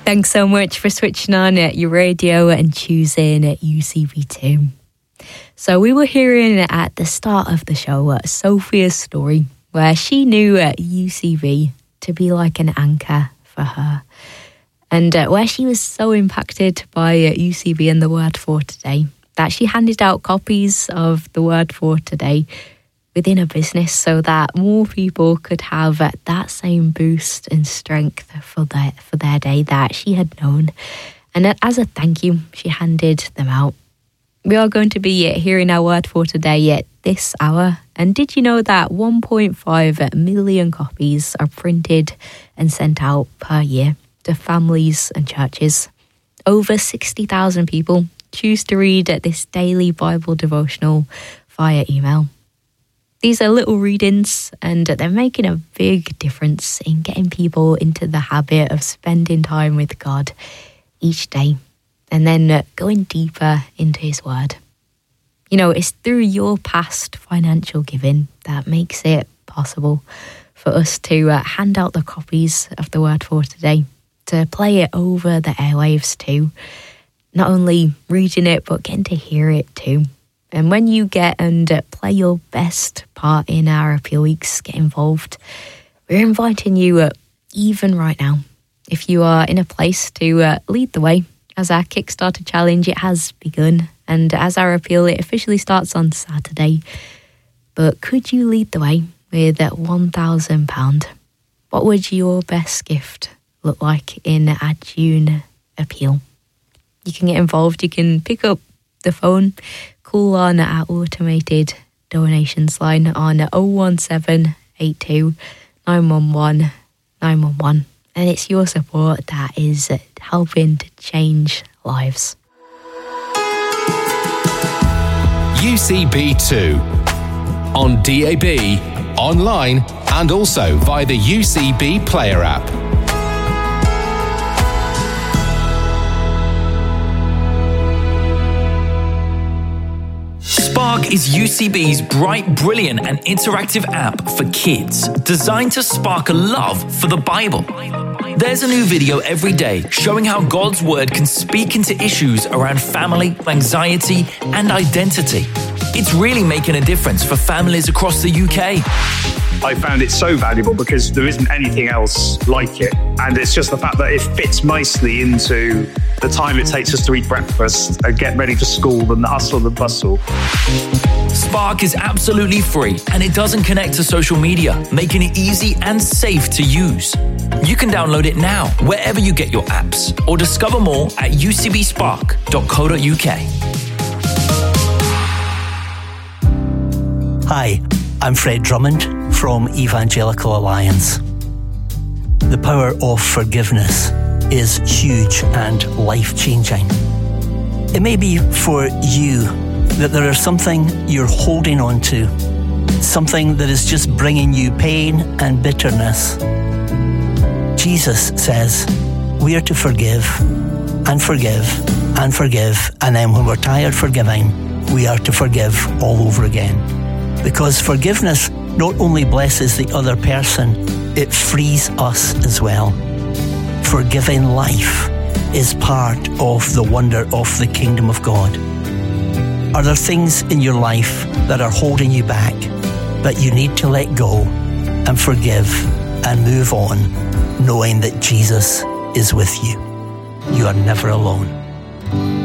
Thanks so much for switching on your radio and choosing UCB2. So we were hearing at the start of the show Sophia's story, where she knew UCB to be like an anchor for her, and where she was so impacted by UCB and the Word for Today that she handed out copies of the Word for Today within a business so that more people could have that same boost and strength for their day that she had known. And as a thank you, she handed them out. We are going to be hearing our Word for Today this hour. And did you know that 1.5 million copies are printed and sent out per year to families and churches? Over 60,000 people choose to read this daily Bible devotional via email. These are little readings, and they're making a big difference in getting people into the habit of spending time with God each day and then going deeper into His Word. You know, it's through your past financial giving that makes it possible for us to hand out the copies of the Word for Today, to play it over the airwaves too. Not only reading it, but getting to hear it too. And when you get and play your best part in our Appeal Weeks, get involved, we're inviting you even right now, if you are in a place to lead the way, as our Kickstarter challenge, it has begun. And as our appeal, it officially starts on Saturday. But could you lead the way with £1,000? What would your best gift look like in our June appeal? You can get involved. You can pick up the phone, call on our automated donations line on 01782 911 911. And it's your support that is helping to change lives. UCB2 on DAB, online, and also via the UCB Player app. Spark is UCB's bright, brilliant, and interactive app for kids, designed to spark a love for the Bible. There's a new video every day showing how God's Word can speak into issues around family, anxiety, and identity. It's really making a difference for families across the UK. I found it so valuable because there isn't anything else like it. And it's just the fact that it fits nicely into the time it takes us to eat breakfast and get ready for school and the hustle and the bustle. Spark is absolutely free and it doesn't connect to social media, making it easy and safe to use. You can download it now wherever you get your apps or discover more at ucbspark.co.uk. Hi, I'm Fred Drummond from Evangelical Alliance. The power of forgiveness is huge and life-changing. It may be for you that there is something you're holding on to, something that is just bringing you pain and bitterness. Jesus says we are to forgive and forgive and forgive, and then when we're tired forgiving, we are to forgive all over again. Because forgiveness not only blesses the other person, it frees us as well. Forgiving life is part of the wonder of the kingdom of God. Are there things in your life that are holding you back that you need to let go and forgive and move on, knowing that Jesus is with you? You are never alone.